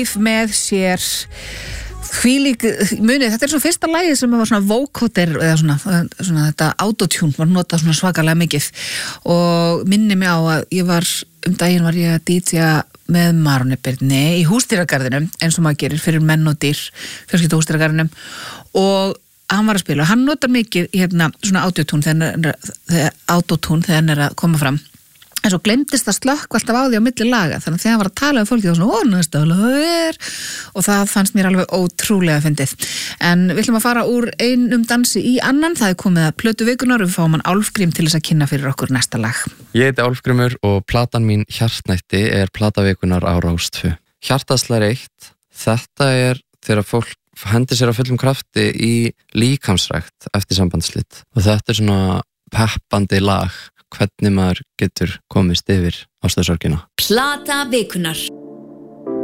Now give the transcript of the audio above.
með sér hvílík munið, þetta svona fyrsta lagið sem var svona vocoder eða svona þetta autotune var notað svona svakalega mikið og minni mig á að daginn var ég að DJ-a með Maroni Birni í húsdýragarðinum eins og maður gerir fyrir menn og dýr fjölskyldu húsdýragarðinum og hann var að spila og hann notar mikið svona autotune þegar hann að koma fram en svo glemdist það slökk alltaf á því á milli laga þannig að þegar hann var að tala um fólki þá svona næsta og það fannst mér alveg ótrúlega fyndið en við ætlum að fara úr einum dansi í annan það komið að plötu vikunar og við fáum hann Álfgrím til þess að kynna fyrir okkur næsta lag. Ég heiti Álfgrímur og platan mín Hjartnætti plata vikunar á Rás 2. Hjartaslar 1, þetta þegar fólk hendir sér á fullum krafti í líkamsrækt eftir sambandsslit og þetta svona peppandi lag hvernig maður getur komist yfir ástarsorgina. Plata vikunar.